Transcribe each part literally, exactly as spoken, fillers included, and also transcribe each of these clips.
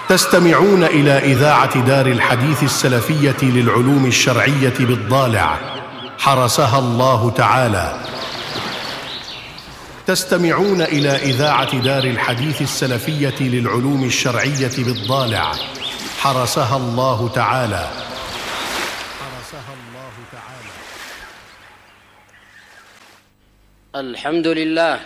تستمعون إلى إذاعة دار الحديث السلفية للعلوم الشرعية بالضالع حرسها الله تعالى. تستمعون إلى إذاعة دار الحديث السلفية للعلوم الشرعية بالضالع حرسها الله تعالى. حرسها الله تعالى. الحمد لله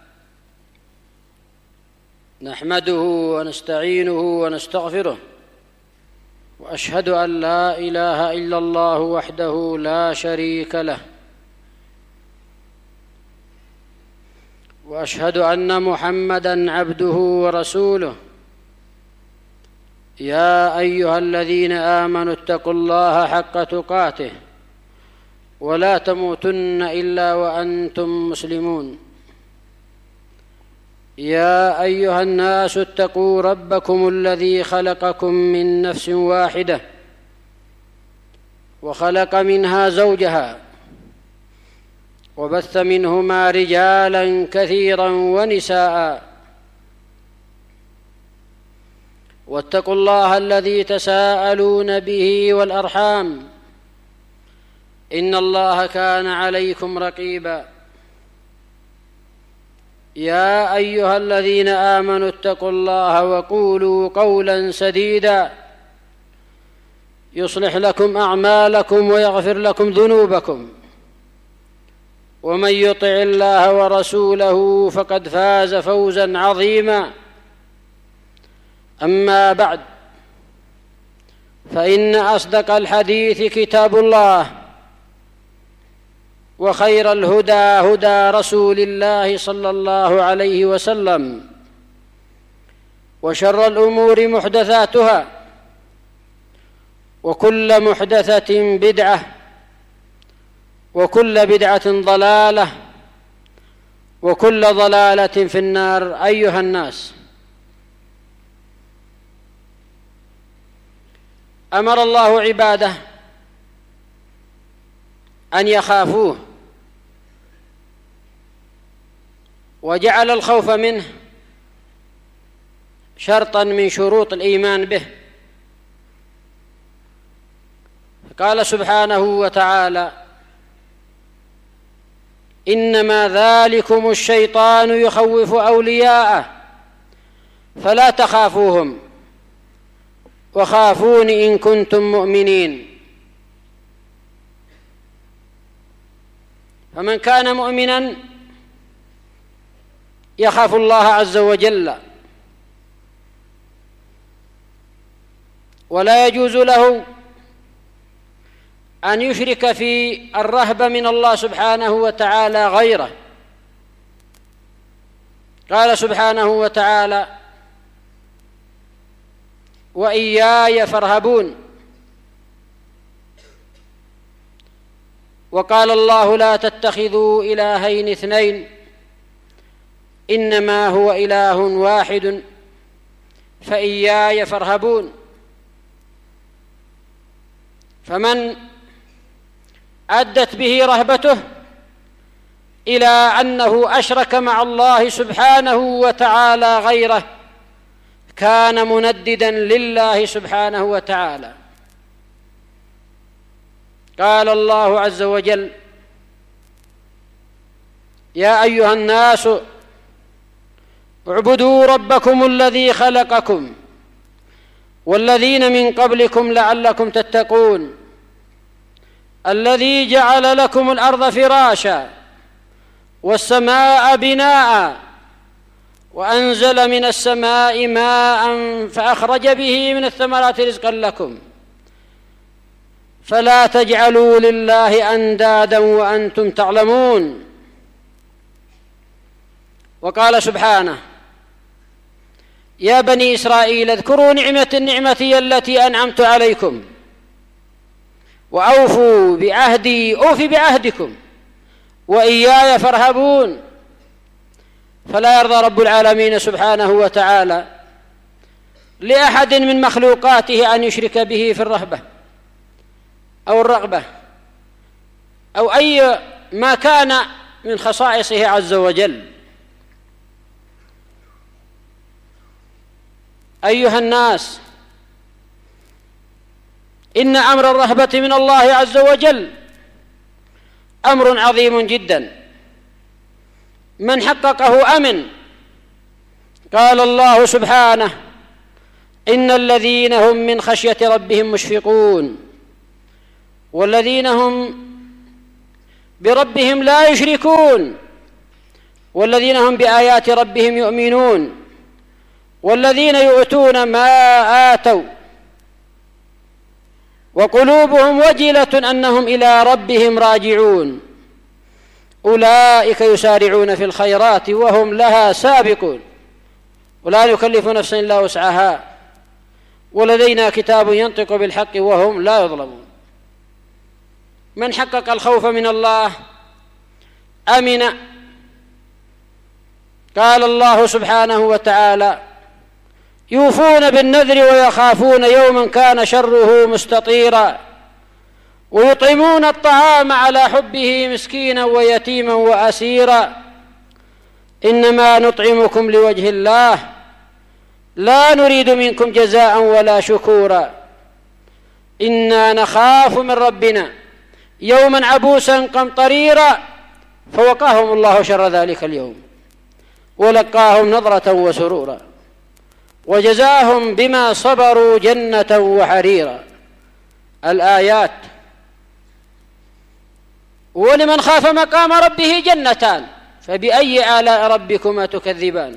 نحمده ونستعينه ونستغفره، وأشهد أن لا إله إلا الله وحده لا شريك له، وأشهد أن محمدًا عبده ورسوله. يا أيها الذين آمنوا اتقوا الله حق تقاته ولا تموتن إلا وأنتم مسلمون. يا أيها الناس اتقوا ربكم الذي خلقكم من نفس واحدة وخلق منها زوجها وبث منهما رجالا كثيرا ونساء، واتقوا الله الذي تساءلون به والأرحام إن الله كان عليكم رقيبا. يا أيها الذين آمنوا اتقوا الله وقولوا قولا سديدا يصلح لكم أعمالكم ويغفر لكم ذنوبكم، ومن يطع الله ورسوله فقد فاز فوزا عظيما. أما بعد، فإن أصدق الحديث كتاب الله، وخير الهدى هدى رسول الله صلى الله عليه وسلم، وشر الأمور محدثاتها، وكل محدثة بدعة، وكل بدعة ضلالة، وكل ضلالة في النار. أيها الناس، أمر الله عباده أن يخافوه، وجعل الخوف منه شرطا من شروط الإيمان به. قال سبحانه وتعالى: إنما ذلكم الشيطان يخوف أولياءه فلا تخافوهم وخافون إن كنتم مؤمنين. فمن كان مؤمنا يخاف الله عز وجل، ولا يجوز له أن يشرك في الرهبة من الله سبحانه وتعالى غيره. قال سبحانه وتعالى: وإياي فارهبون. وقال الله: لا تتخذوا إلهين اثنين إنما هو إله واحد فإياي فارهبون. فمن أدت به رهبته إلى أنه أشرك مع الله سبحانه وتعالى غيره كان منددا لله سبحانه وتعالى. قال الله عز وجل: يا أيها الناس اعبدوا ربكم الذي خلقكم والذين من قبلكم لعلكم تتقون، الذي جعل لكم الأرض فراشا والسماء بناء وأنزل من السماء ماء فأخرج به من الثمرات رزقا لكم فلا تجعلوا لله أندادا وأنتم تعلمون. وقال سبحانه: يا بني إسرائيل اذكروا نعمة نعمتي التي أنعمت عليكم وأوفوا بعهدي أوف بعهدكم وإياي فارهبون. فلا يرضى رب العالمين سبحانه وتعالى لأحد من مخلوقاته أن يشرك به في الرهبة أو الرغبة أو أي ما كان من خصائصه عز وجل. أيها الناس، إن أمر الرهبة من الله عز وجل أمر عظيم جدا، من حققه أمن. قال الله سبحانه: إن الذين هم من خشية ربهم مشفقون، والذين هم بربهم لا يشركون، والذين هم بآيات ربهم يؤمنون، والذين يؤتون ما آتوا وقلوبهم وجلة أنهم إلى ربهم راجعون، أولئك يسارعون في الخيرات وهم لها سابقون، ولا نكلف نفسا إلا وسعها، ولدينا كتاب ينطق بالحق وهم لا يظلمون. من حقق الخوف من الله أمن. قال الله سبحانه وتعالى: يوفون بالنذر ويخافون يوما كان شره مستطيرا، ويطعمون الطعام على حبه مسكينا ويتيما وأسيرا، إنما نطعمكم لوجه الله لا نريد منكم جزاء ولا شكورا، إنا نخاف من ربنا يوما عبوسا قمطريرا، فوقاهم الله شر ذلك اليوم ولقاهم نضرة وسرورا، وجزاهم بما صبروا جنة وحريرا. الآيات. ولمن خاف مقام ربه جنتان، فبأي آلاء ربكما تكذبان؟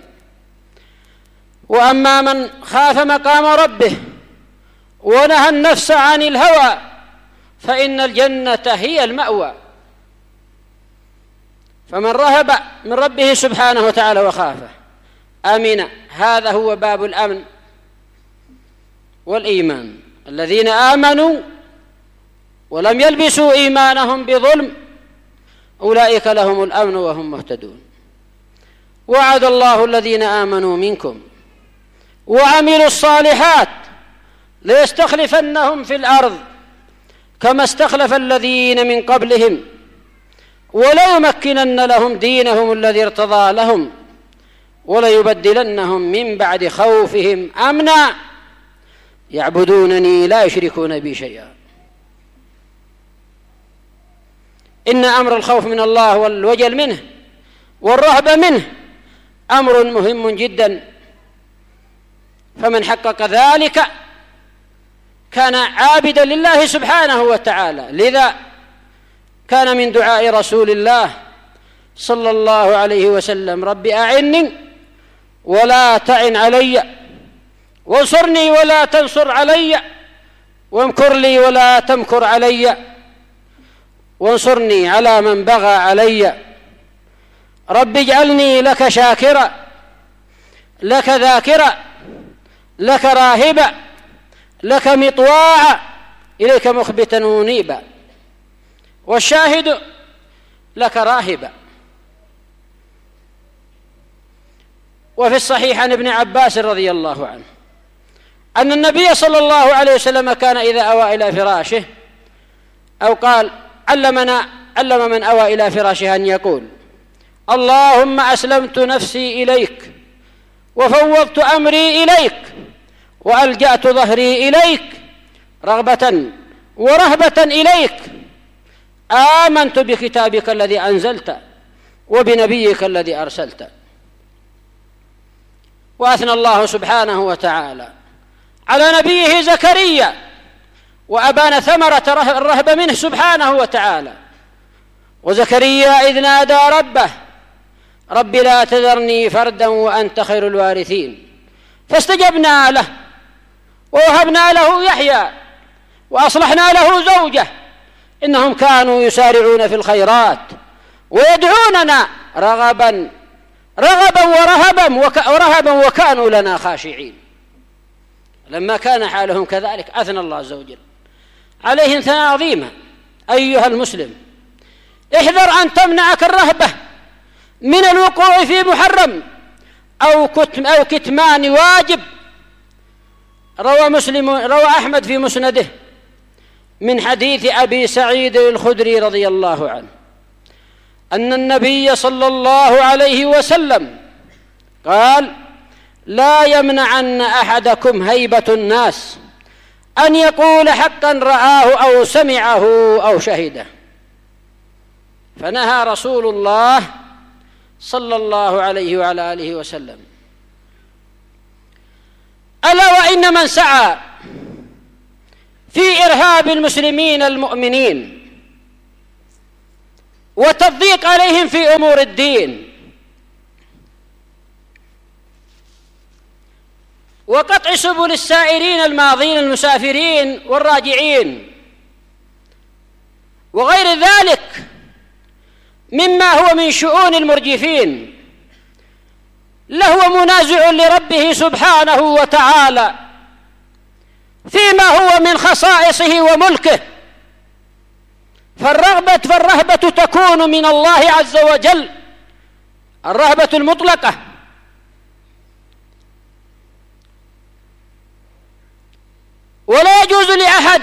وأما من خاف مقام ربه ونهى النفس عن الهوى فإن الجنة هي المأوى. فمن رهب من ربه سبحانه وتعالى وخافه أمن. هذا هو باب الأمن والإيمان. الذين آمنوا ولم يلبسوا إيمانهم بظلم أولئك لهم الأمن وهم مهتدون. وعد الله الذين آمنوا منكم وعملوا الصالحات ليستخلفنهم في الأرض كما استخلف الذين من قبلهم وليمكنن لهم دينهم الذي ارتضى لهم وليبدلنهم من بعد خوفهم أمنا يعبدونني لا يشركون بي شيئا. إن أمر الخوف من الله والوجل منه والرهبة منه أمر مهم جدا، فمن حقق ذلك كان عابدا لله سبحانه وتعالى. لذا كان من دعاء رسول الله صلى الله عليه وسلم: رب أعني ولا تعن علي، وانصرني ولا تنصر علي، وامكر لي ولا تمكر علي، وانصرني على من بغى علي. رب اجعلني لك شاكرا، لك ذاكرا، لك راهبا، لك مطواعا، إليك مخبتا منيبا. والشاهد لك راهبا. وفي الصحيح عن ابن عباس رضي الله عنه أن النبي صلى الله عليه وسلم كان إذا أوى إلى فراشه أو قال علمنا علم من أوى إلى فراشه أن يقول: اللهم أسلمت نفسي إليك وفوضت أمري إليك وألجأت ظهري إليك رغبة ورهبة إليك، آمنت بكتابك الذي أنزلت وبنبيك الذي أرسلت. وأثنى الله سبحانه وتعالى على نبيه زكريا وأبان ثمرة الرهبة منه سبحانه وتعالى. وزكريا إذ نادى ربه: رب لا تذرني فردا وأنت خير الوارثين، فاستجبنا له ووهبنا له يحيى وأصلحنا له زوجه إنهم كانوا يسارعون في الخيرات ويدعوننا رغبا رغبا ورهبا ورهبا وكانوا لنا خاشعين. لما كان حالهم كذلك أثنى الله عز وجل عليهم ثناء عظيما. أيها المسلم، احذر أن تمنعك الرهبة من الوقوع في محرم أو كتم أو كتمان واجب. روى مسلم روى أحمد في مسنده من حديث أبي سعيد الخدري رضي الله عنه أن النبي صلى الله عليه وسلم قال: لا يمنعن أحدكم هيبة الناس أن يقول حقا رآه أو سمعه أو شهده. فنهى رسول الله صلى الله عليه وعلى آله وسلم. ألا وإن من سعى في إرهاب المسلمين المؤمنين وتضييق عليهم في أمور الدين وقطع سبل السائرين الماضين المسافرين والراجعين وغير ذلك مما هو من شؤون المرجفين، لهو منازع لربه سبحانه وتعالى فيما هو من خصائصه وملكه. فالرغبة فالرهبة تكون من الله عز وجل، الرهبة المطلقة، ولا يجوز لأحد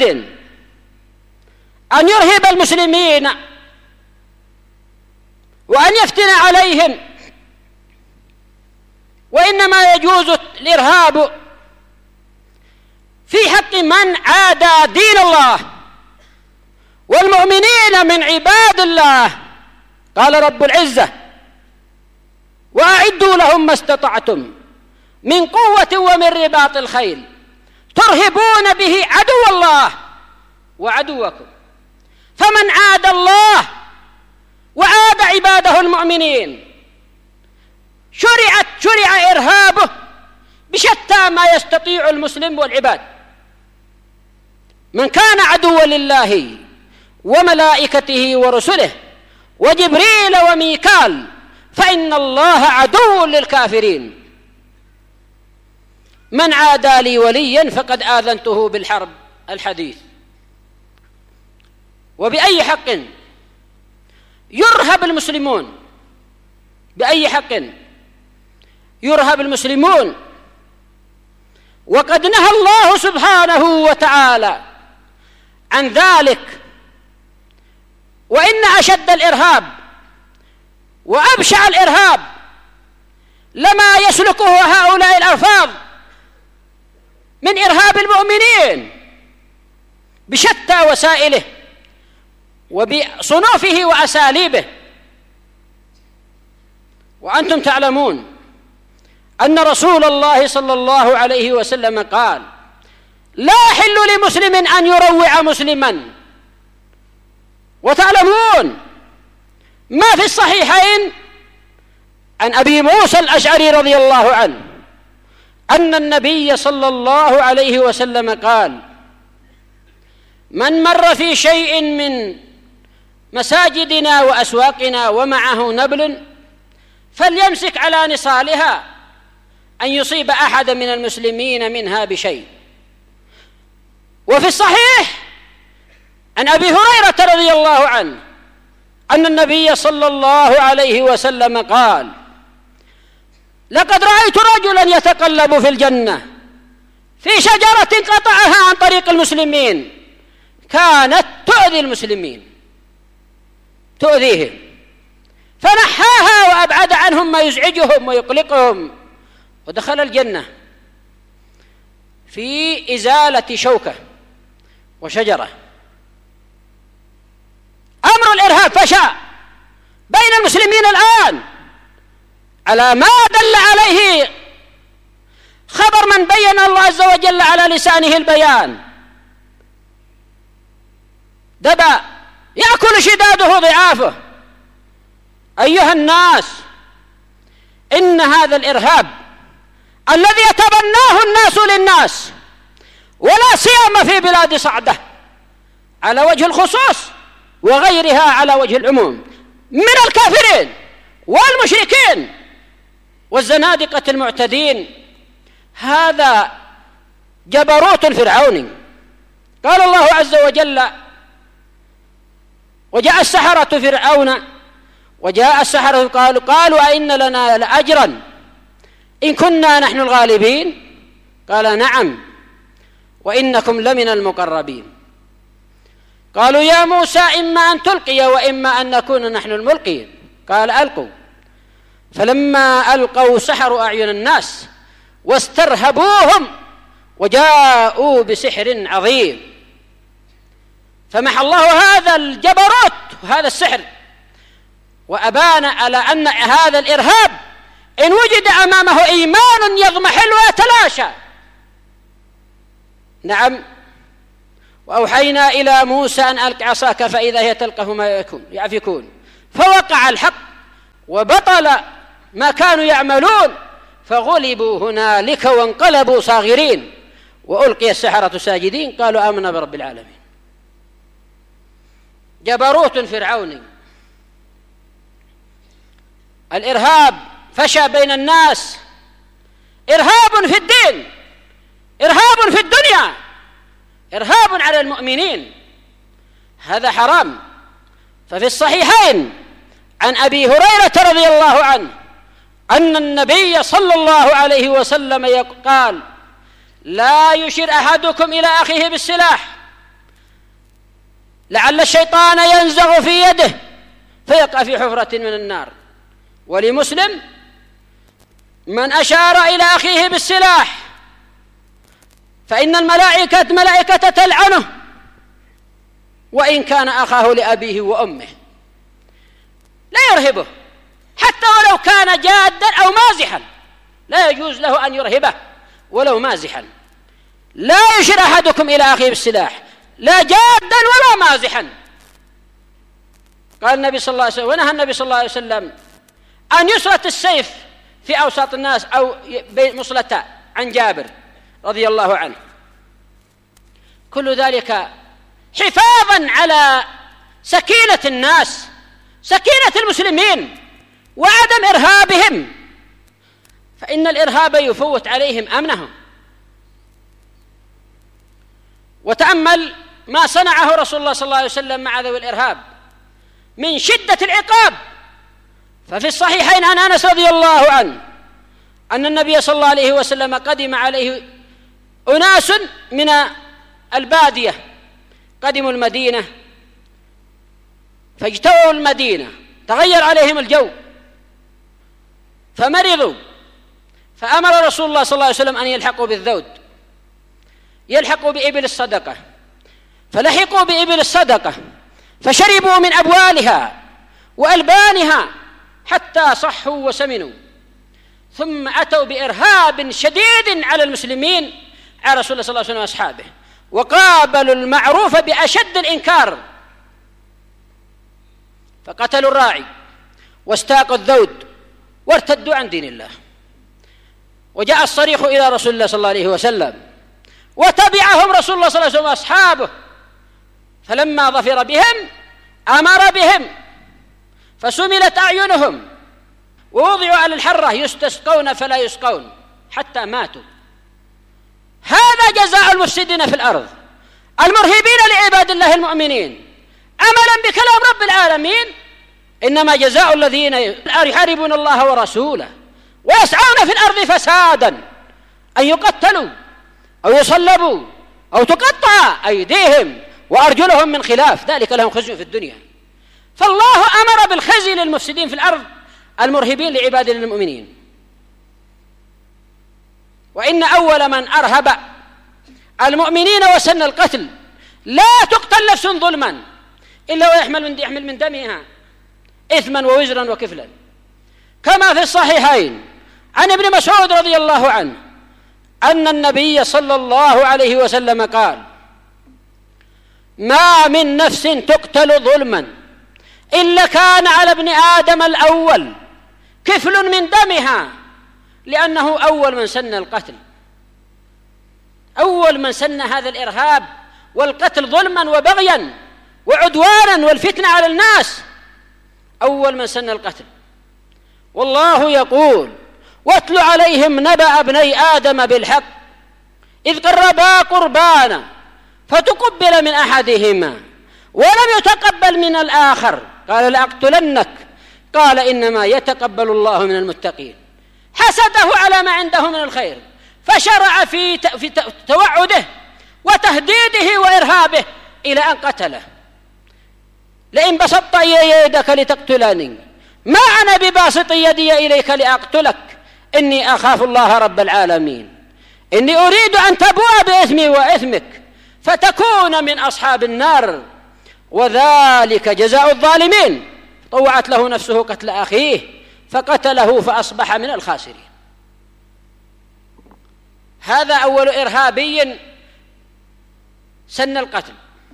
أن يرهب المسلمين وأن يفتن عليهم، وإنما يجوز الإرهاب في حق من عادى دين الله والمؤمنين من عباد الله. قال رب العزة: وأعدوا لهم ما استطعتم من قوة ومن رباط الخيل ترهبون به عدو الله وعدوكم. فمن عاد الله وعاد عباده المؤمنين شرعت شرع إرهابه بشتى ما يستطيع المسلم والعباد. من كان عدوا لله وملائكته ورسله وجبريل وميكال فإن الله عدو للكافرين. من عادى لي وليا فقد آذنته بالحرب الحديث. وبأي حق يرهب المسلمون؟ بأي حق يرهب المسلمون وقد نهى الله سبحانه وتعالى عن ذلك؟ وإن أشد الإرهاب وأبشع الإرهاب لما يسلكه هؤلاء الألفاظ من إرهاب المؤمنين بشتى وسائله وبصنوفه وأساليبه. وأنتم تعلمون أن رسول الله صلى الله عليه وسلم قال: لا يحل لمسلم أن يروع مسلما. وتعلمون ما في الصحيحين عن أبي موسى الأشعري رضي الله عنه أن النبي صلى الله عليه وسلم قال: من مر في شيء من مساجدنا وأسواقنا ومعه نبل فليمسك على نصالها أن يصيب أحد من المسلمين منها بشيء. وفي الصحيح عن أبي هريرة رضي الله عنه أن النبي صلى الله عليه وسلم قال: لقد رأيت رجلا يتقلب في الجنة في شجرة قطعها عن طريق المسلمين كانت تؤذي المسلمين تؤذيهم فنحاها وأبعد عنهم ما يزعجهم ويقلقهم ودخل الجنة في إزالة شوكة وشجرة. أمر الإرهاب فشى بين المسلمين الآن على ما دل عليه خبر من بين الله عز وجل على لسانه البيان. دبا يأكل شداده ضعافه. أيها الناس، إن هذا الإرهاب الذي يتبناه الناس للناس ولا سيما في بلاد صعدة على وجه الخصوص وغيرها على وجه العموم من الكافرين والمشركين والزنادقة المعتدين، هذا جبروت فرعوني. قال الله عز وجل: وجاء السحرة فرعون وجاء السحرة قالوا قالوا أئن لنا لأجرا إن كنا نحن الغالبين؟ قال: نعم وإنكم لمن المقربين. قالوا: يا موسى إما أن تلقي وإما أن نكون نحن الملقين. قال: ألقوا. فلما ألقوا سحروا أعين الناس واسترهبوهم وجاءوا بسحر عظيم، فمحى الله هذا الجبروت وهذا السحر، وأبان على أن هذا الإرهاب إن وجد أمامه إيمان يضمحل ويتلاشى. نعم. وأوحينا إلى موسى أن ألق عصاك فإذا هي تلقف ما يأفكون، فوقع الحق وبطل ما كانوا يعملون، فغلبوا هنالك وانقلبوا صاغرين، وألقي السحرة ساجدين قالوا آمنا برب العالمين. جبروت فرعوني. الإرهاب فشى بين الناس، إرهاب في الدين، إرهاب في الدنيا، إرهاب على المؤمنين، هذا حرام. ففي الصحيحين عن أبي هريرة رضي الله عنه أن النبي صلى الله عليه وسلم قال: لا يشر أحدكم إلى أخيه بالسلاح لعل الشيطان ينزغ في يده فيقع في حفرة من النار. ولمسلم: من أشار إلى أخيه بالسلاح فإن الملائكة ملائكة تلعنه وإن كان أخاه لأبيه وأمه. لا يرهبه حتى ولو كان جادا أو مازحا، لا يجوز له أن يرهبه ولو مازحا. لا يشر أحدكم إلى أخيه بالسلاح لا جادا ولا مازحا. قال النبي صلى الله عليه وسلم، ونهى النبي صلى الله عليه وسلم أن يسرت السيف في أوساط الناس أو مصلتا، عن جابر رضي الله عنه. كل ذلك حفاظا على سكينة الناس، سكينة المسلمين، وعدم إرهابهم، فإن الإرهاب يفوت عليهم أمنهم. وتأمل ما صنعه رسول الله صلى الله عليه وسلم مع ذوي الإرهاب من شدة العقاب. ففي الصحيحين عن أنس رضي الله عنه أن النبي صلى الله عليه وسلم قدم عليه أناس من البادية، قدموا المدينة فاجتووا المدينة، تغير عليهم الجو فمرضوا، فأمر رسول الله صلى الله عليه وسلم أن يلحقوا بالذود، يلحقوا بإبل الصدقة، فلحقوا بإبل الصدقة فشربوا من أبوالها وألبانها حتى صحوا وسمنوا، ثم أتوا بإرهاب شديد على المسلمين، على رسول الله صلى الله عليه وسلم وأصحابه، وقابلوا المعروف بأشد الإنكار، فقتلوا الراعي واستاقوا الذود وارتدوا عن دين الله. وجاء الصريخ إلى رسول الله صلى الله عليه وسلم، وتبعهم رسول الله صلى الله عليه وسلم وأصحابه، فلما ظفر بهم أمر بهم فسملت أعينهم ووضعوا على الحرة يستسقون فلا يسقون حتى ماتوا. هذا جزاء المفسدين في الأرض المرهبين لعباد الله المؤمنين عملا بكلام رب العالمين. إنما جزاء الذين يحاربون الله ورسوله ويسعون في الأرض فسادا أن يقتلوا أو يصلبوا أو تقطع أيديهم وأرجلهم من خلاف، ذلك لهم خزي في الدنيا. فالله أمر بالخزي للمفسدين في الأرض المرهبين لعباد المؤمنين. وإن أول من أرهب المؤمنين وسن القتل، لا تقتل نفس ظلما إلا ويحمل من يحمل من دمها إثما ووزرا وكفلا، كما في الصحيحين عن ابن مسعود رضي الله عنه أن النبي صلى الله عليه وسلم قال: ما من نفس تقتل ظلما إلا كان على ابن آدم الأول كفل من دمها، لأنه أول من سن القتل، أول من سن هذا الإرهاب والقتل ظلما وبغيا وعدوانا والفتنة على الناس، أول من سن القتل. والله يقول: واتل عليهم نبأ ابني آدم بالحق إذ قربا قربانا فتقبل من أحدهما ولم يتقبل من الآخر قال لأقتلنك قال إنما يتقبل الله من المتقين. حسده على ما عنده من الخير، فشرع في في توعده وتهديده وإرهابه إلى أن قتله. لئن بسطت يدك لتقتلني ما أنا بباسط يدي إليك لأقتلك إني أخاف الله رب العالمين، إني أريد أن تبوء بإثمي وإثمك فتكون من أصحاب النار، وذلك جزاء الظالمين. طوعت له نفسه قتل أخيه فقتله فأصبح من الخاسرين. هذا أول إرهابي سن القتل.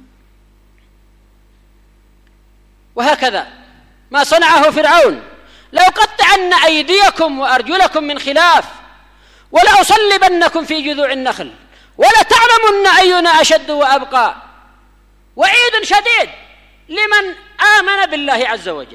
وهكذا ما صنعه فرعون: لأقطعن أيديكم وأرجلكم من خلاف ولأصلبنكم في جذوع النخل ولتعلمن أينا أشد وأبقى. وعيد شديد لمن آمن بالله عز وجل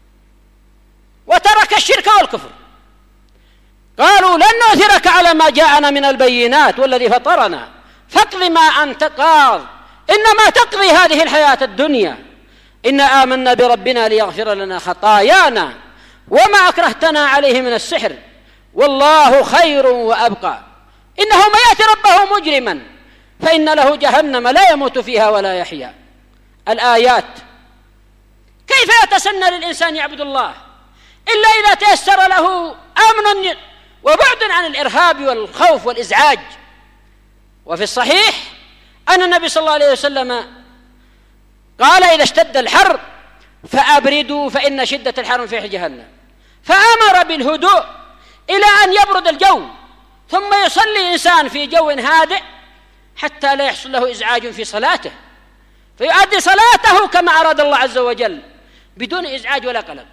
وترك الشرك والكفر. قالوا: لن نؤثرك على ما جاءنا من البينات والذي فطرنا فاقض ما أنت قاض إنما تقضي هذه الحياة الدنيا إنا آمنا بربنا ليغفر لنا خطايانا وما أكرهتنا عليه من السحر والله خير وأبقى إنه من يأتي ربه مجرما فإن له جهنم لا يموت فيها ولا يحيا. الآيات. كيف يتسنى للإنسان يعبد الله إلا إذا تيسر له أمن وبعد عن الإرهاب والخوف والإزعاج. وفي الصحيح أن النبي صلى الله عليه وسلم قال: إذا اشتد الحر فأبردوا فإن شدة الحر في جهنم، فأمر بالهدوء إلى أن يبرد الجو، ثم يصلي إنسان في جو هادئ حتى لا يحصل له إزعاج في صلاته، فيؤدي صلاته كما أراد الله عز وجل بدون إزعاج ولا قلق.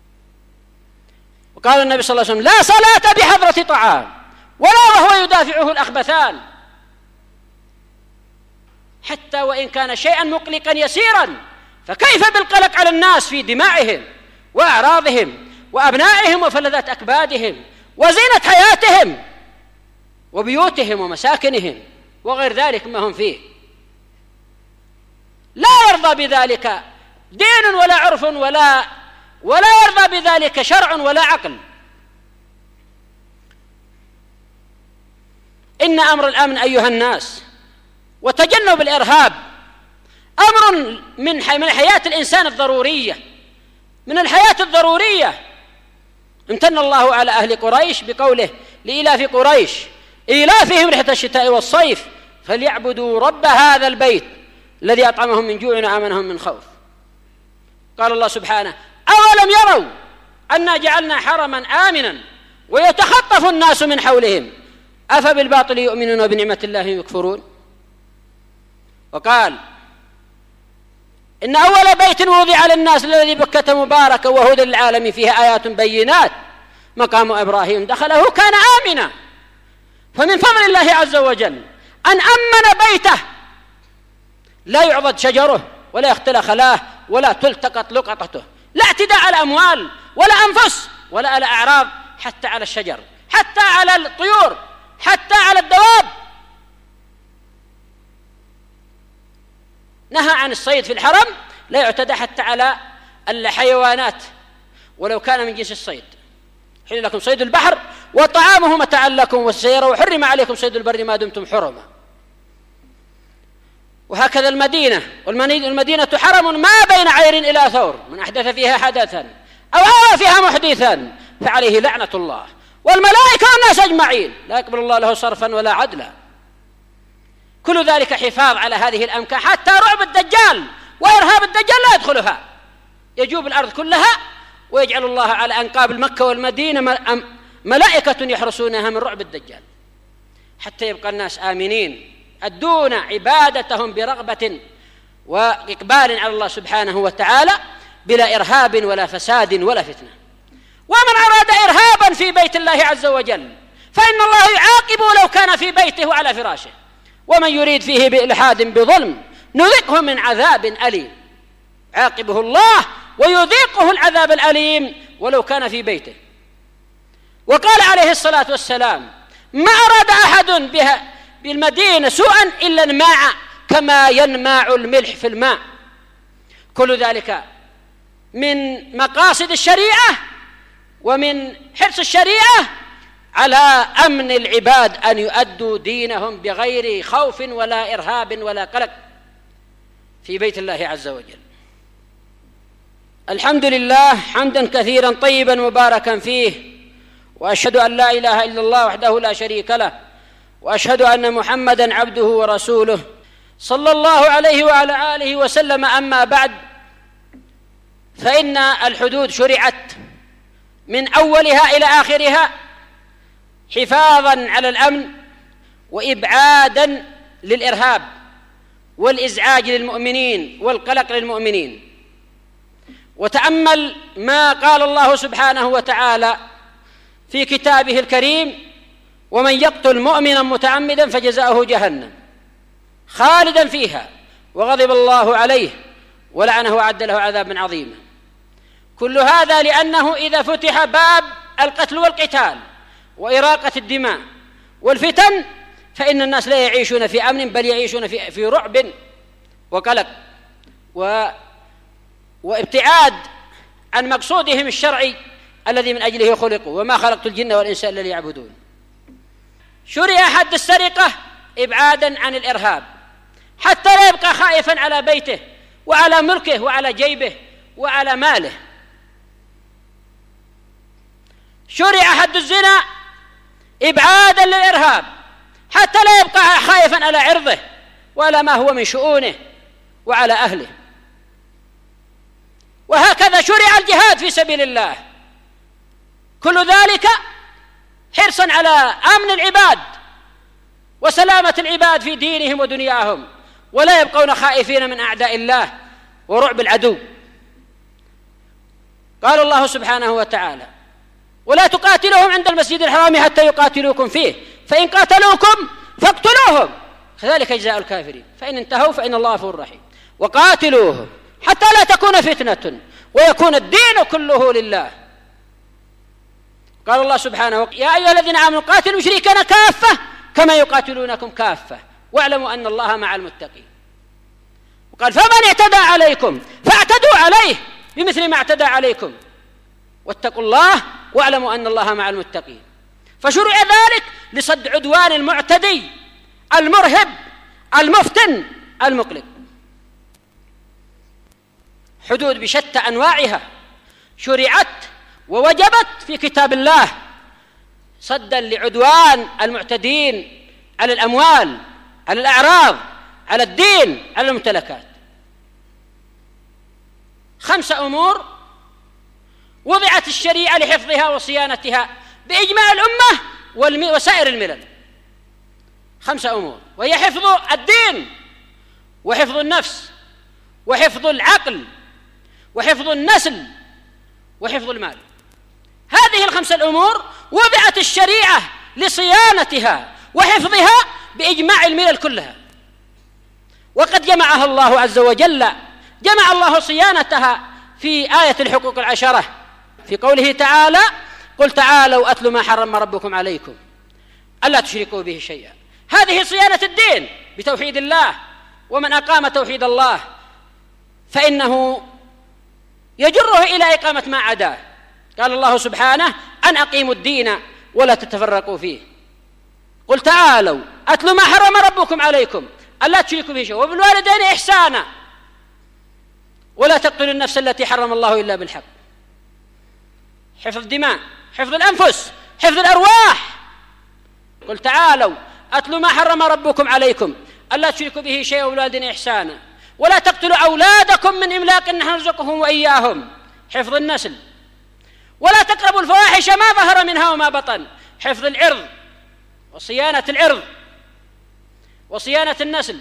وقال النبي صلى الله عليه وسلم: لا صلاة بحضرة طعام ولا وهو يدافعه الأخبثان، حتى وإن كان شيئا مقلقا يسيرا، فكيف بالقلق على الناس في دمائهم وأعراضهم وأبنائهم وفلذات أكبادهم وزينة حياتهم وبيوتهم ومساكنهم وغير ذلك ما هم فيه. لا يرضى بذلك دين ولا عرف ولا ولا يرضى بذلك شرع ولا عقل. إن أمر الأمن أيها الناس وتجنب الإرهاب أمر من حياة الإنسان الضرورية، من الحياة الضرورية. امتن الله على أهل قريش بقوله: لإلاف قريش إيلافهم رحلة الشتاء والصيف فليعبدوا رب هذا البيت الذي أطعمهم من جوع وآمنهم من خوف. قال الله سبحانه: أولم يروا أنا جعلنا حرما آمنا ويتخطف الناس من حولهم أفبالباطل يؤمنون وبنعمة الله يكفرون. وقال: إن أول بيت وضع للناس الذي بكة مباركة وهدى للعالمين فيها آيات بينات مقام إبراهيم دخله كان آمنا. فمن فضل الله عز وجل أن أمن بيته، لا يعضد شجره ولا يختل خلاه ولا تلتقط لقطته، لا اعتداء على الأموال ولا أنفس ولا على أعراض، حتى على الشجر، حتى على الطيور، حتى على الدواب. نهى عن الصيد في الحرم، لا يعتدى حتى على الحيوانات ولو كان من جنس الصيد. حل لكم صيد البحر وطعامه متاعا لكم والسيارة وحرم عليكم صيد البر ما دمتم حرما. وهكذا المدينة، والمدينة حرم ما بين عير إلى ثور، من أحدث فيها حدثا أو أوى فيها محدثا فعليه لعنة الله والملائكة والناس أجمعين لا يقبل الله له صرفا ولا عدلا. كل ذلك حفاظ على هذه الأمكنة، حتى رعب الدجال وإرهاب الدجال لا يدخلها، يجوب الأرض كلها ويجعل الله على أنقاب المكة والمدينة ملائكة يحرسونها من رعب الدجال، حتى يبقى الناس آمنين أدون عبادتهم برغبة وإقبال على الله سبحانه وتعالى بلا إرهاب ولا فساد ولا فتنة. ومن أراد إرهابا في بيت الله عز وجل فإن الله يعاقبه لو كان في بيته وعلى فراشه، ومن يريد فيه بإلحاد بظلم نذقه من عذاب أليم. عاقبه الله ويذيقه العذاب الأليم ولو كان في بيته. وقال عليه الصلاة والسلام: ما أراد أحد بها بالمدينة سوءا إلا انماع كما ينماع الملح في الماء. كل ذلك من مقاصد الشريعة ومن حرص الشريعة على أمن العباد أن يؤدوا دينهم بغير خوف ولا إرهاب ولا قلق في بيت الله عز وجل. الحمد لله حمدا كثيرا طيبا مباركا فيه، وأشهد أن لا إله إلا الله وحده لا شريك له، وأشهد أن محمدًا عبده ورسوله صلى الله عليه وعلى آله وسلم. أما بعد، فإن الحدود شرعت من أولها إلى آخرها حفاظًا على الأمن وإبعادًا للإرهاب والإزعاج للمؤمنين والقلق للمؤمنين. وتأمل ما قال الله سبحانه وتعالى في كتابه الكريم: ومن يقتل مؤمنا متعمدا فجزاؤه جهنم خالدا فيها وغضب الله عليه ولعنه وأعد له عذابا عظيما. كل هذا لأنه إذا فتح باب القتل والقتال وإراقة الدماء والفتن فإن الناس لا يعيشون في أمن، بل يعيشون في, في رعب وقلق و وابتعاد عن مقصودهم الشرعي الذي من أجله خلقوا. وما خلقت الجن والإنس إلا ليعبدون. شرع حد السرقة إبعادا عن الإرهاب حتى لا يبقى خائفا على بيته وعلى ملكه وعلى جيبه وعلى ماله. شرع حد الزنا إبعادا للإرهاب حتى لا يبقى خائفا على عرضه وعلى ما هو من شؤونه وعلى أهله. وهكذا شرع الجهاد في سبيل الله، كل ذلك حرصا على أمن العباد وسلامة العباد في دينهم ودنياهم، ولا يبقون خائفين من أعداء الله ورعب العدو. قال الله سبحانه وتعالى: ولا تقاتلوهم عند المسجد الحرام حتى يقاتلوكم فيه فإن قاتلوكم فاقتلوهم كذلك جزاء الكافرين فإن انتهوا فإن الله غفور رحيم وقاتلوهم حتى لا تكون فتنة ويكون الدين كله لله. قال الله سبحانه: يا أيها الذين آمنوا قاتلوا المشركين كافة كما يقاتلونكم كافة واعلموا أن الله مع المتقين. وقال: فمن اعتدى عليكم فاعتدوا عليه بمثل ما اعتدى عليكم واتقوا الله واعلموا أن الله مع المتقين. فشرع ذلك لصد عدوان المعتدي المرهب المفتن المقلق. حدود بشتى أنواعها شرعت ووجبت في كتاب الله صدا لعدوان المعتدين على الأموال، على الأعراض، على الدين، على الممتلكات. خمسة أمور وضعت الشريعة لحفظها وصيانتها بإجماع الأمة وسائر الملل. خمسة أمور، وهي حفظ الدين وحفظ النفس وحفظ العقل وحفظ النسل وحفظ المال. هذه الخمسة الأمور وضعت الشريعة لصيانتها وحفظها بإجماع الملل كلها، وقد جمعها الله عز وجل. جمع الله صيانتها في آية الحقوق العشرة في قوله تعالى: قل تعالوا أتل ما حرم ربكم عليكم ألا تشركوا به شيئا. هذه صيانة الدين بتوحيد الله، ومن أقام توحيد الله فإنه يجره إلى إقامة ما عداه. قال الله سبحانه: أن أقيموا الدين ولا تتفرقوا فيه. قل تعالوا أتل ما حرم ربكم عليكم ألا تشركوا به شيئا وبالوالدين إحسانا ولا تقتلوا النفس التي حرم الله إلا بالحق. حفظ الدماء، حفظ الأنفس، حفظ الأرواح. قل تعالوا أتل ما حرم ربكم عليكم ألا تشركوا به شيئا وبالوالدين إحسانا ولا تقتلوا أولادكم من إملاق نحن نرزقهم وإياهم. حفظ النسل. ولا تقربوا الفواحش ما ظهر منها وما بطن. حفظ العرض وصيانة العرض وصيانة النسل.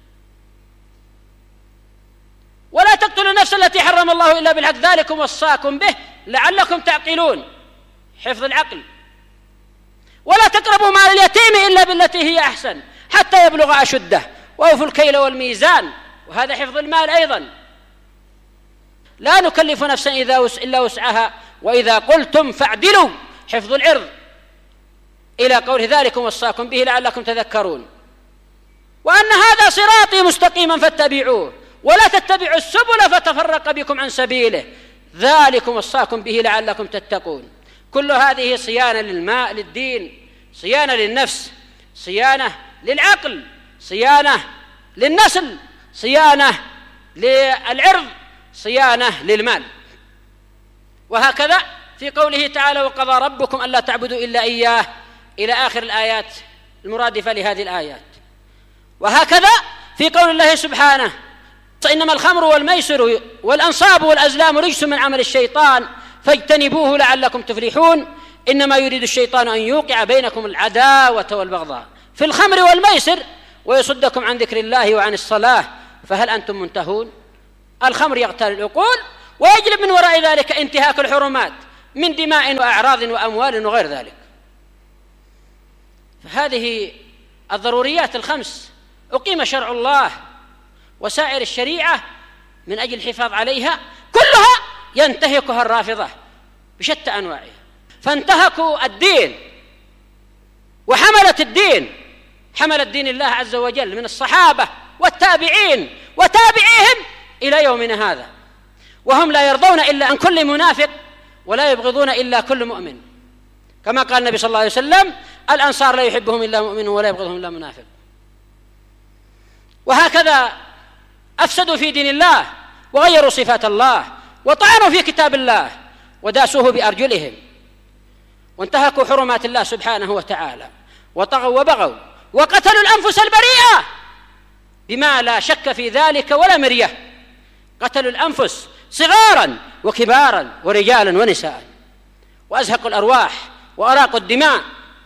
ولا تقتلوا النفس التي حرم الله إلا بالحق ذلكم وصاكم به لعلكم تعقلون. حفظ العقل. ولا تقربوا مال اليتيم إلا بالتي هي أحسن حتى يبلغ أشده وأوفوا الكيل والميزان. وهذا حفظ المال أيضا. لا نكلف نفسا إلا وسعها وإذا قلتم فاعدلوا. حفظ العرض إلى قول ذلكم وصاكم به لعلكم تذكرون. وأن هذا صراطي مستقيما فاتبعوه ولا تتبعوا السبل فتفرق بكم عن سبيله ذلكم وصاكم به لعلكم تتقون. كل هذه صيانة للماء للدين، صيانة للنفس، صيانة للعقل، صيانة للنسل، صيانة للعرض، صيانة للمال. وهكذا في قوله تعالى وقضى ربكم ألا تعبدوا إلا إياه إلى آخر الآيات المرادفة لهذه الآيات. وهكذا في قول الله سبحانه إنما الخمر والميسر والأنصاب والأزلام رجس من عمل الشيطان فاجتنبوه لعلكم تفلحون إنما يريد الشيطان أن يوقع بينكم العداوة والبغضاء في الخمر والميسر ويصدكم عن ذكر الله وعن الصلاة فهل أنتم منتهون. الخمر يغتال العقول ويجلب من وراء ذلك انتهاك الحرمات من دماء وأعراض وأموال وغير ذلك. فهذه الضروريات الخمس أقيم شرع الله وسائر الشريعة من أجل الحفاظ عليها كلها ينتهكها الرافضة بشتى أنواعها. فانتهكوا الدين وحملة الدين، حملت دين الله عز وجل من الصحابة والتابعين وتابعيهم إلى يومنا هذا، وهم لا يرضون إلا عن كل منافق ولا يبغضون إلا كل مؤمن، كما قال النبي صلى الله عليه وسلم الأنصار لا يحبهم إلا مؤمن ولا يبغضهم إلا منافق. وهكذا أفسدوا في دين الله وغيروا صفات الله وطعنوا في كتاب الله وداسوه بأرجلهم وانتهكوا حرمات الله سبحانه وتعالى وطغوا وبغوا وقتلوا الأنفس البريئة بما لا شك في ذلك ولا مرية. قتلوا الأنفس صغارا وكبارا ورجالا ونساء وأزهقوا الأرواح وأراقوا الدماء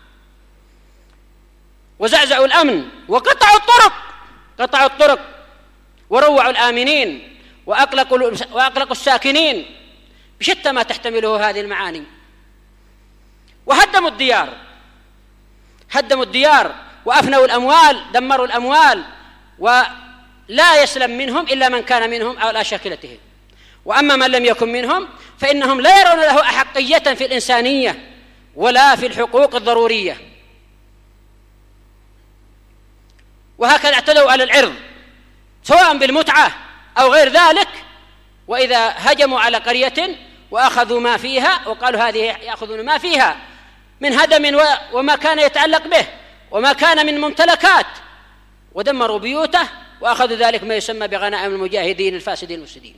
وزعزعوا الأمن وقطعوا الطرق قطعوا الطرق وروعوا الآمنين وأقلقوا, وأقلقوا الساكنين بشتى ما تحتمله هذه المعاني. وهدموا الديار هدموا الديار وأفنوا الأموال دمروا الأموال ولا يسلم منهم إلا من كان منهم على شاكلتهم. وأما من لم يكن منهم فإنهم لا يرون له أحقية في الإنسانية ولا في الحقوق الضرورية. وهكذا اعتدوا على العرض سواء بالمتعة أو غير ذلك. وإذا هجموا على قرية وأخذوا ما فيها وقالوا هذه يأخذون ما فيها من هدم وما كان يتعلق به وما كان من ممتلكات ودمروا بيوته وأخذوا ذلك ما يسمى بغنائم المجاهدين الفاسدين المفسدين.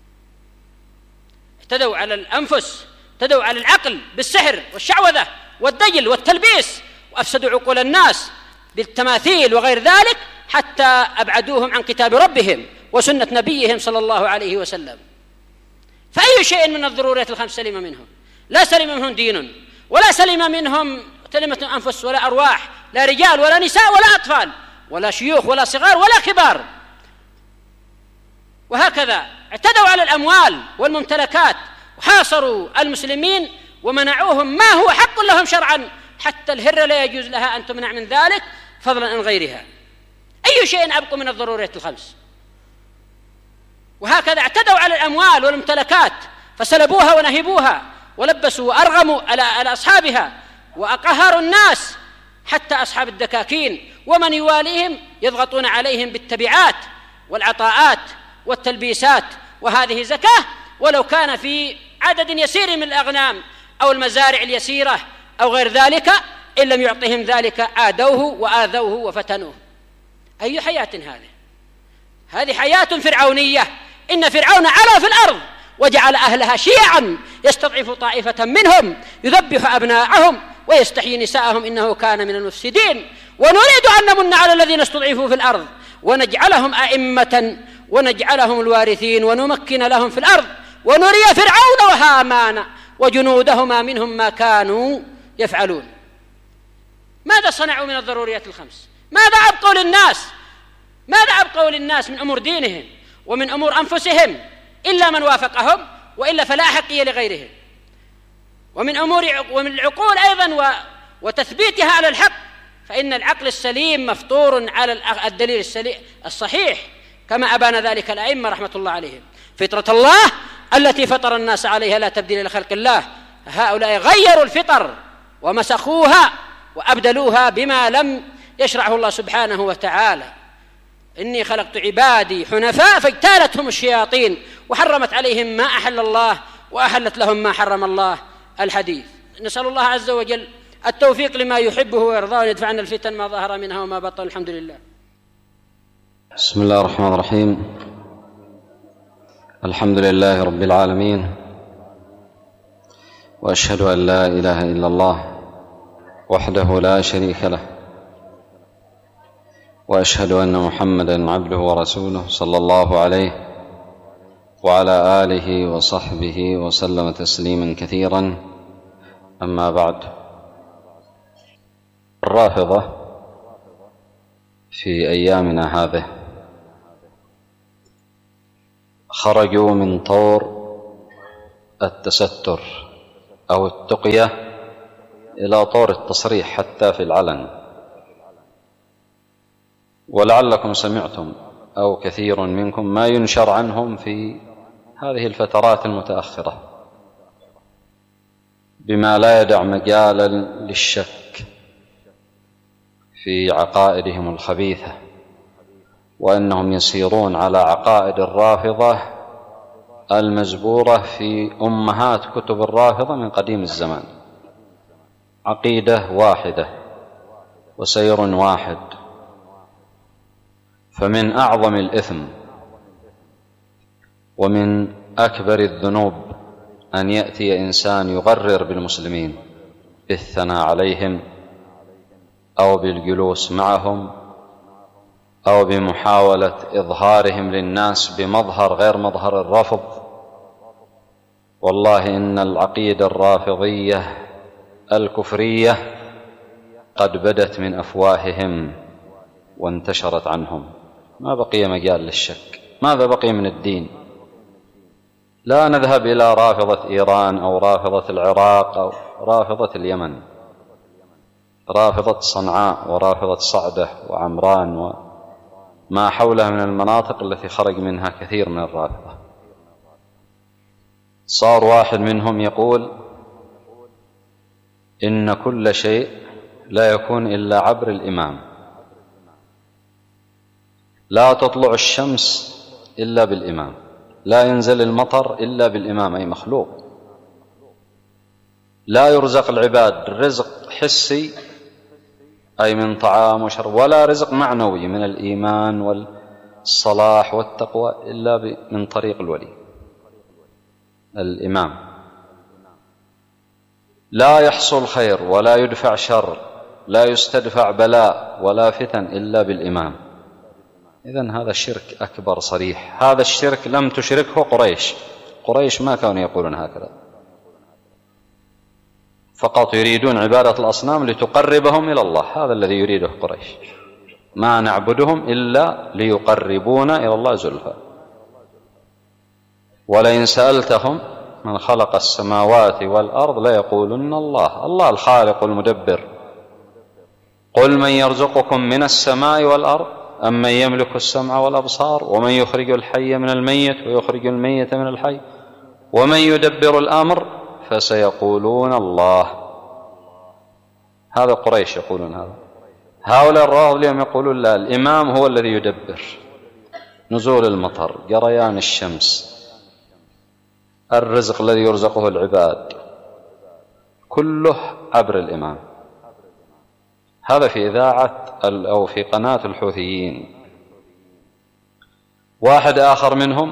اعتدوا على الأنفس، اعتدوا على العقل بالسحر والشعوذة والدجل والتلبيس وأفسدوا عقول الناس بالتماثيل وغير ذلك حتى أبعدوهم عن كتاب ربهم وسنة نبيهم صلى الله عليه وسلم. فأي شيء من الضروريات الخمس سلم منهم؟ لا سلم منهم دين ولا سلم منهم سلمة أنفس ولا أرواح، لا رجال ولا نساء ولا أطفال ولا شيوخ ولا صغار ولا كبار. وهكذا اعتدوا على الأموال والممتلكات وحاصروا المسلمين ومنعوهم ما هو حق لهم شرعا، حتى الهرة لا يجوز لها أن تمنع من ذلك فضلا عن غيرها. أي شيء أبقوا من الضروريات الخمس. وهكذا اعتدوا على الأموال والممتلكات فسلبوها ونهبوها ولبسوا وأرغموا على أصحابها وأقهروا الناس حتى أصحاب الدكاكين ومن يواليهم يضغطون عليهم بالتبعات والعطاءات والتلبيسات. وهذه زكاة ولو كان في عدد يسير من الأغنام أو المزارع اليسيرة أو غير ذلك، إن لم يعطهم ذلك عادوه وآذوه وفتنوه. أي حياة هذه؟ هذه حياة فرعونية. إن فرعون علا في الأرض وجعل أهلها شيعا يستضعف طائفة منهم يذبح أبناءهم ويستحيي نساءهم إنه كان من المفسدين. ونريد أن نمن على الذين استضعفوا في الأرض ونجعلهم أئمة ونجعلهم الوارثين ونمكن لهم في الأرض ونري فرعون وهامان وجنودهما منهم ما كانوا يفعلون. ماذا صنعوا من الضروريات الخمس؟ ماذا أبقوا للناس؟ ماذا أبقوا للناس من أمور دينهم ومن أمور أنفسهم إلا من وافقهم، وإلا فلا أحقية لغيرهم. ومن أمور ومن العقول أيضا وتثبيتها على الحق، فإن العقل السليم مفطور على الدليل الصحيح كما أبان ذلك الأئمة رحمة الله عليهم. فطرة الله التي فطر الناس عليها لا تبديل لخلق الله. هؤلاء غيروا الفطر ومسخوها وأبدلوها بما لم يشرعه الله سبحانه وتعالى. إني خلقت عبادي حنفاء فاجتالتهم الشياطين وحرمت عليهم ما أحل الله وأحلت لهم ما حرم الله. الحديث. نسأل الله عز وجل التوفيق لما يحبه ويرضاه وأن يدفعنا الفتن ما ظهر منها وما بطن. الحمد لله. بسم الله الرحمن الرحيم. الحمد لله رب العالمين، وأشهد أن لا إله إلا الله وحده لا شريك له، وأشهد أن محمدًا عبده ورسوله صلى الله عليه وعلى آله وصحبه وسلم تسليمًا كثيرًا. أما بعد، الرافضة في أيامنا هذه خرجوا من طور التستر أو التقية إلى طور التصريح حتى في العلن. ولعلكم سمعتم أو كثير منكم ما ينشر عنهم في هذه الفترات المتأخرة بما لا يدع مجالا للشك في عقائدهم الخبيثة، وأنهم يسيرون على عقائد الرافضة المزبورة في أمهات كتب الرافضة من قديم الزمان، عقيدة واحدة وسير واحد. فمن أعظم الإثم ومن أكبر الذنوب أن يأتي إنسان يغرر بالمسلمين بالثناء عليهم أو بالجلوس معهم أو بمحاولة إظهارهم للناس بمظهر غير مظهر الرفض. والله إن العقيدة الرافضية الكفرية قد بدت من أفواههم وانتشرت عنهم، ما بقي مجال للشك. ماذا بقي من الدين؟ لا نذهب إلى رافضة إيران أو رافضة العراق أو رافضة اليمن، رافضة صنعاء ورافضة صعدة وعمران وما حولها من المناطق التي خرج منها كثير من الرافضة. صار واحد منهم يقول إن كل شيء لا يكون إلا عبر الإمام، لا تطلع الشمس إلا بالإمام، لا ينزل المطر إلا بالإمام، أي مخلوق. لا يرزق العباد رزق حسي أي من طعام وشرب، ولا رزق معنوي من الإيمان والصلاح والتقوى إلا من طريق الولي الإمام. لا يحصل خير ولا يدفع شر، لا يستدفع بلاء ولا فتن إلا بالإمام. إذن هذا الشرك أكبر صريح. هذا الشرك لم تشركه قريش، قريش ما كانوا يقولون هكذا، فقط يريدون عبادة الأصنام لتقربهم إلى الله، هذا الذي يريده قريش. ما نعبدهم إلا ليقربونا إلى الله زلفى. ولئن سألتهم من خلق السماوات والأرض ليقولن الله، الله الخالق المدبر. قل من يرزقكم من السماء والأرض أم من يملك السمع والأبصار ومن يخرج الحي من الميت ويخرج الميت من الحي ومن يدبر الأمر فسيقولون الله. هذا قريش يقولون هذا. هؤلاء الرافضة اليوم يقولون لا، الإمام هو الذي يدبر نزول المطر، جريان الشمس، الرزق الذي يرزقه العباد، كله عبر الإمام. هذا في إذاعة أو في قناة الحوثيين. واحد آخر منهم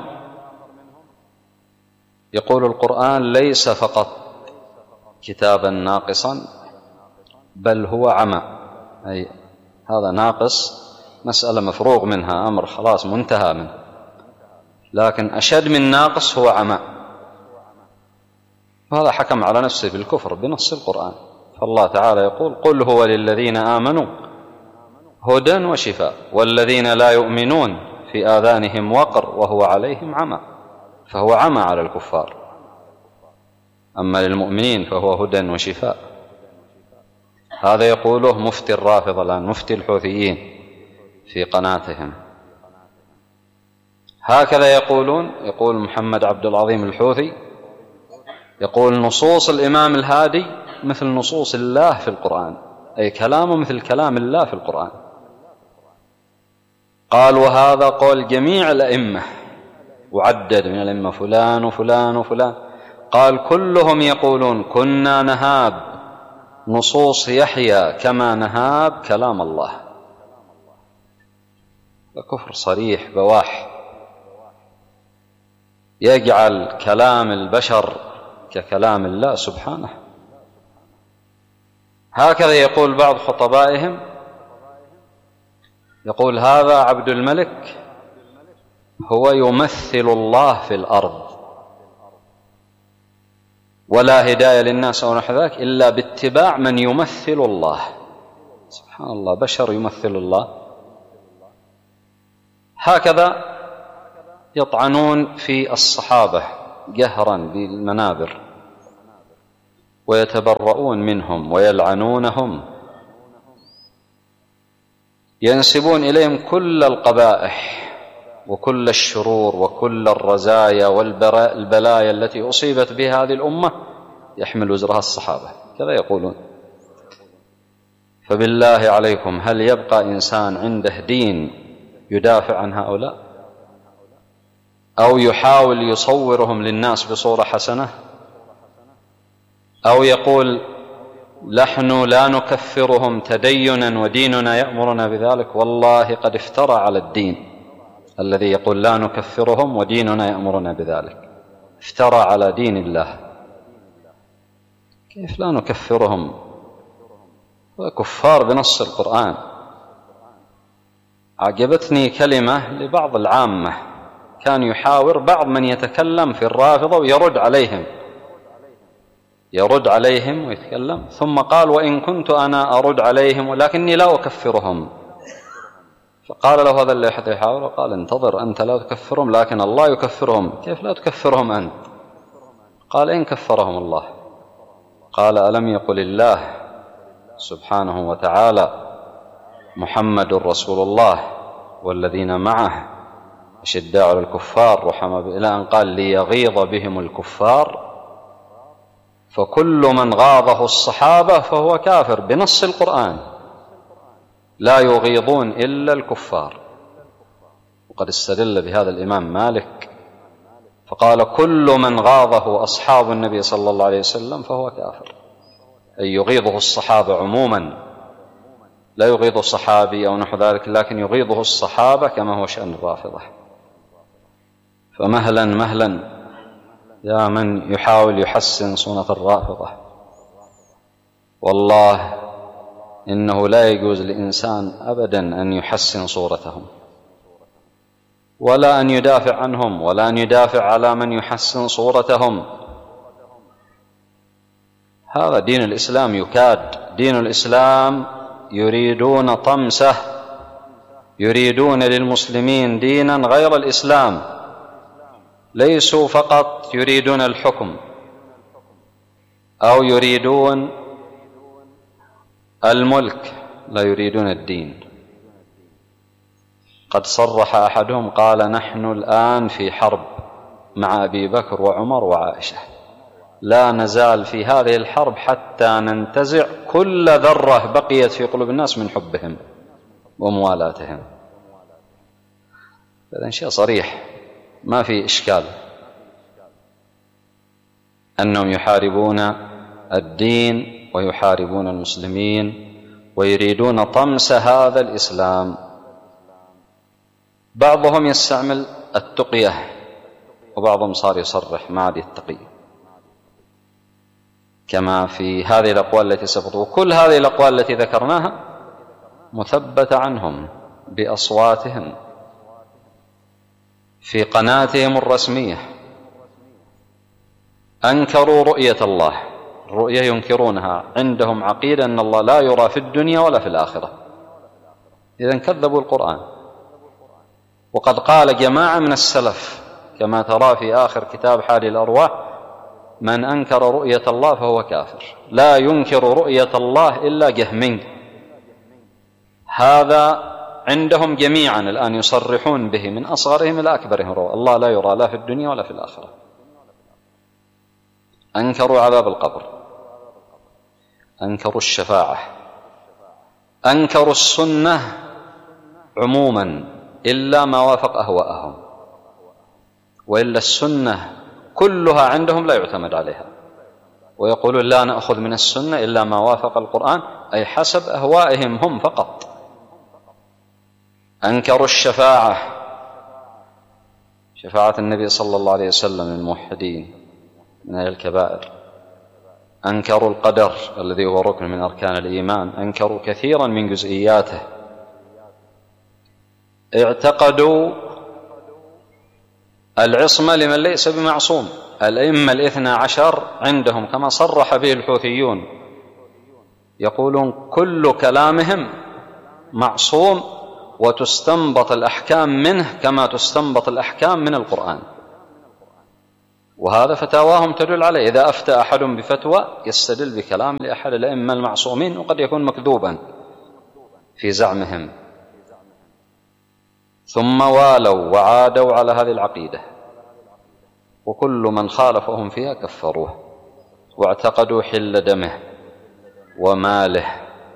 يقول القرآن ليس فقط كتابا ناقصا بل هو عمى، أي هذا ناقص، مسألة مفروغ منها، أمر خلاص منتهى منه، لكن أشد من ناقص هو عمى. وهذا حكم على نفسه بالكفر بنص القرآن. فالله تعالى يقول قل هو للذين آمنوا هدى وشفاء والذين لا يؤمنون في آذانهم وقر وهو عليهم عمى، فهو عمى على الكفار. أما للمؤمنين فهو هدى وشفاء. هذا يقوله مفتي الرافضة الآن، مفتي الحوثيين في قناتهم، هكذا يقولون. يقول محمد عبد العظيم الحوثي يقول نصوص الإمام الهادي مثل نصوص الله في القرآن، أي كلامه مثل كلام الله في القرآن. قال وهذا قول جميع الأئمة، وعدد من الأئمة فلان وفلان وفلان، قال كلهم يقولون كنا نهاب نصوص يحيى كما نهاب كلام الله. كفر صريح بواح، يجعل كلام البشر ككلام الله سبحانه. هكذا يقول بعض خطبائهم، يقول هذا عبد الملك هو يمثل الله في الأرض، ولا هداية للناس أو نحو ذلك إلا باتباع من يمثل الله. سبحان الله، بشر يمثل الله. هكذا يطعنون في الصحابة جهرا بالمنابر ويتبرؤون منهم ويلعنونهم، ينسبون إليهم كل القبائح وكل الشرور وكل الرزايا والبلايا التي أصيبت بها هذه الأمة يحمل وزرها الصحابة، كذا يقولون. فبالله عليكم، هل يبقى إنسان عنده دين يدافع عن هؤلاء أو يحاول يصورهم للناس بصورة حسنة، أو يقول نحن لا نكفرهم تدينا وديننا يأمرنا بذلك؟ والله قد افترى على الدين الذي يقول لا نكفرهم وديننا يأمرنا بذلك، افترى على دين الله. كيف لا نكفرهم؟ كفار بنص القرآن. عجبتني كلمة لبعض العامة، كان يحاور بعض من يتكلم في الرافضة ويرد عليهم يرد عليهم ويتكلم، ثم قال وإن كنت أنا أرد عليهم ولكني لا أكفرهم. فقال له هذا اللي يحاور، وقال انتظر، أنت لا تكفرهم لكن الله يكفرهم. كيف لا تكفرهم أنت؟ قال إن كفرهم الله. قال ألم يقل الله سبحانه وتعالى محمد رسول الله والذين معه أشداء على الكفار رحماء، إلى أن قال ليغيظ بهم الكفار. فكل من غاضه الصحابة فهو كافر بنص القرآن، لا يغيظون إلا الكفار. وقد استدل بهذا الإمام مالك فقال كل من غاضه أصحاب النبي صلى الله عليه وسلم فهو كافر، أي يغيظه الصحابة عموما، لا يغيظ الصحابي أو نحو ذلك، لكن يغيظه الصحابة كما هو شأن الرافضة. فمهلا مهلا يا من يحاول يحسن صورة الرافضة، والله إنه لا يجوز لإنسان أبدا أن يحسن صورتهم، ولا أن يدافع عنهم، ولا أن يدافع على من يحسن صورتهم. هذا دين الإسلام يكاد، دين الإسلام يريدون طمسه، يريدون للمسلمين دينا غير الإسلام. ليسوا فقط يريدون الحكم أو يريدون الملك، لا يريدون الدين. قد صرح أحدهم قال نحن الآن في حرب مع أبي بكر وعمر وعائشة، لا نزال في هذه الحرب حتى ننتزع كل ذرة بقيت في قلوب الناس من حبهم وموالاتهم. هذا شيء صريح ما في إشكال أنهم يحاربون الدين ويحاربون المسلمين ويريدون طمس هذا الإسلام. بعضهم يستعمل التقية وبعضهم صار يصرح ما عاد يتقي، كما في هذه الأقوال التي سبقت. وكل هذه الأقوال التي ذكرناها مثبتة عنهم بأصواتهم في قناتهم الرسمية. أنكروا رؤية الله، الرؤية ينكرونها، عندهم عقيدة أن الله لا يرى في الدنيا ولا في الآخرة، إذن كذبوا القرآن. وقد قال جماعة من السلف كما ترى في آخر كتاب حادي الأرواح من أنكر رؤية الله فهو كافر. لا ينكر رؤية الله إلا جهمي، هذا عندهم جميعا الآن يصرحون به من أصغرهم إلى أكبرهم، الله لا يرى لا في الدنيا ولا في الآخرة. أنكروا عذاب القبر، أنكروا الشفاعة، أنكروا السنة عموما إلا ما وافق أهواءهم، وإلا السنة كلها عندهم لا يعتمد عليها، ويقولون لا نأخذ من السنة إلا ما وافق القرآن، أي حسب أهوائهم هم فقط. أنكروا الشفاعة، شفاعة النبي صلى الله عليه وسلم للموحدين، من أهل الكبائر، أنكروا القدر الذي هو ركن من أركان الإيمان، أنكروا كثيرا من جزئياته، اعتقدوا العصمة لمن ليس بمعصوم. الأئمة الاثنى عشر عندهم كما صرح به الحوثيون يقولون كل كلامهم معصوم وتستنبط الأحكام منه كما تستنبط الأحكام من القرآن، وهذا فتاواهم تدل عليه. إذا أفتى أحد بفتوى يستدل بكلام لأحد الأئمة المعصومين، وقد يكون مكذوبا في زعمهم، ثم والوا وعادوا على هذه العقيدة، وكل من خالفهم فيها كفروه واعتقدوا حل دمه وماله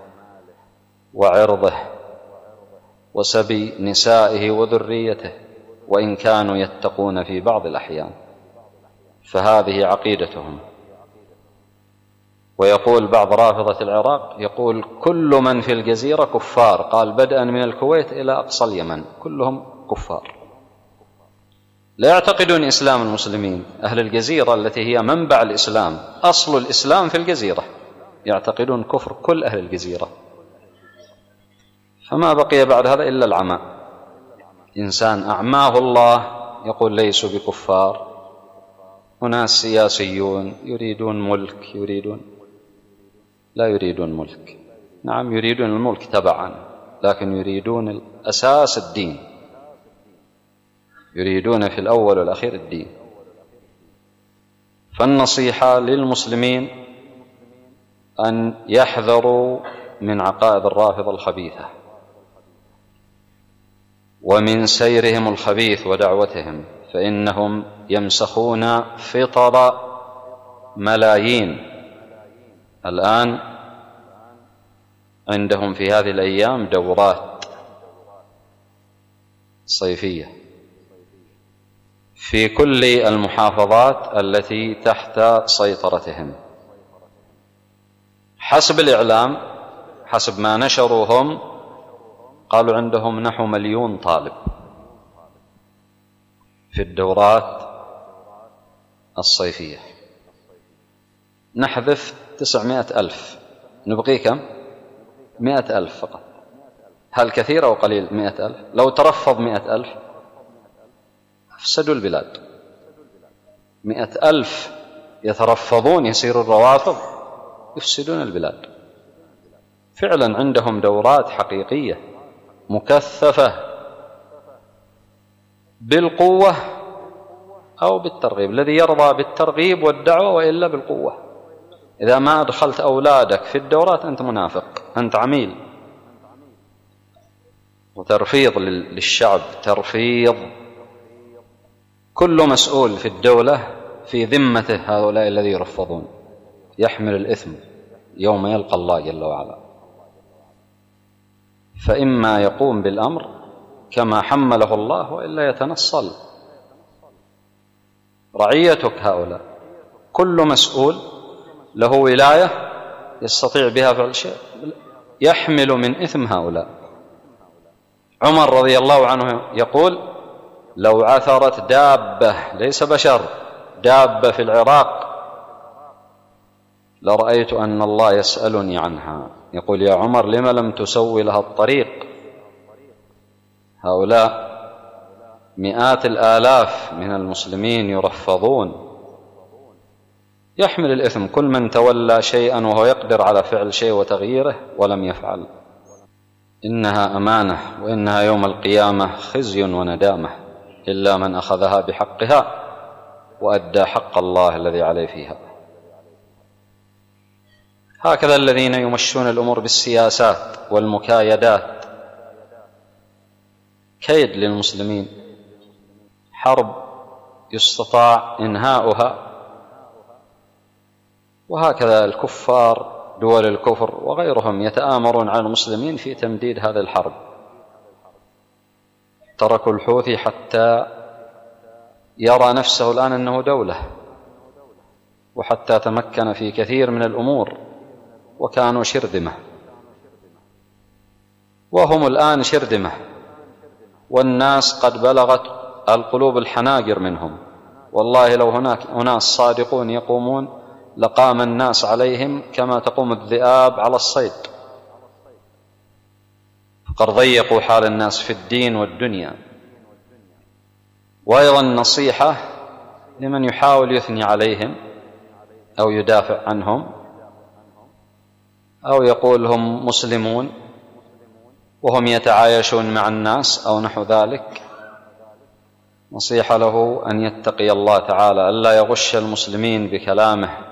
وعرضه وسبي نسائه وذريته، وإن كانوا يتقون في بعض الأحيان، فهذه عقيدتهم. ويقول بعض رافضة العراق يقول كل من في الجزيرة كفار، قال بدءا من الكويت إلى أقصى اليمن كلهم كفار، لا يعتقدون إسلام المسلمين. أهل الجزيرة التي هي منبع الإسلام، أصل الإسلام في الجزيرة، يعتقدون كفر كل أهل الجزيرة. فما بقي بعد هذا إلا العمى. إنسان أعماه الله يقول ليسوا بكفار. هناك سياسيون يريدون ملك، يريدون لا يريدون ملك، نعم يريدون الملك تبعا، لكن يريدون الأساس الدين، يريدون في الأول والأخير الدين. فالنصيحة للمسلمين أن يحذروا من عقائد الرافضة الخبيثة ومن سيرهم الخبيث ودعوتهم، فإنهم يمسخون فطر ملايين. الآن عندهم في هذه الأيام دورات صيفية في كل المحافظات التي تحت سيطرتهم. حسب الإعلام، حسب ما نشروا هم، قالوا عندهم نحو مليون طالب في الدورات الصيفية. نحذف تسعمائة ألف، نبقي كم؟ مائة ألف فقط. هل كثير أو قليل؟ مائة ألف. لو ترفض مائة ألف أفسدوا البلاد. مائة ألف يترفضون يصيروا الروافض يفسدون البلاد. فعلا عندهم دورات حقيقية مكثفة بالقوة أو بالترغيب، الذي يرضى بالترغيب والدعوة وإلا بالقوة. إذا ما أدخلت أولادك في الدورات أنت منافق، أنت عميل. وترفيض للشعب، ترفيض. كل مسؤول في الدولة في ذمته هؤلاء الذي يرفضون، يحمل الإثم يوم يلقى الله جل وعلا. فإما يقوم بالأمر كما حمله الله وإلا يتنصل. رعيتك هؤلاء، كل مسؤول له ولاية يستطيع بها فعل شيء، يحمل من إثم هؤلاء. عمر رضي الله عنه يقول لو عثرت دابة، ليس بشر، دابة في العراق لرأيت أن الله يسألني عنها. يقول يا عمر لم لم تسوي لها الطريق؟ هؤلاء مئات الآلاف من المسلمين يرفضون، يحمل الإثم كل من تولى شيئا وهو يقدر على فعل شيء وتغييره ولم يفعل. إنها أمانة، وإنها يوم القيامة خزي وندامة، إلا من أخذها بحقها وأدى حق الله الذي عليه فيها. هكذا الذين يمشون الأمور بالسياسات والمكايدات كيد للمسلمين، حرب يستطاع إنهاؤها. وهكذا الكفار، دول الكفر وغيرهم يتآمرون على المسلمين في تمديد هذه الحرب. تركوا الحوثي حتى يرى نفسه الآن أنه دولة، وحتى تمكن في كثير من الأمور، وكانوا شرذمة، وهم الآن شرذمة، والناس قد بلغت القلوب الحناجر منهم. والله لو هناك أناس صادقون يقومون لقام الناس عليهم كما تقوم الذئاب على الصيد، فقد ضيقوا حال الناس في الدين والدنيا. وأيضا نصيحة لمن يحاول يثني عليهم أو يدافع عنهم أو يقول هم مسلمون وهم يتعايشون مع الناس أو نحو ذلك، نصيحة له أن يتقي الله تعالى، ألا يغش المسلمين بكلامه